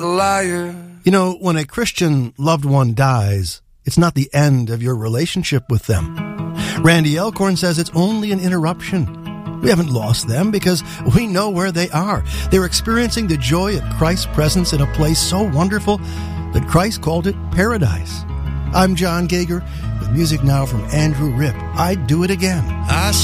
liar. You know, when a Christian loved one dies, it's not the end of your relationship with them. Randy Elkhorn says it's only an interruption. We haven't lost them because we know where they are. They're experiencing the joy of Christ's presence in a place so wonderful that Christ called it paradise. I'm John Gager with music now from Andrew Ripp. I'd Do It Again.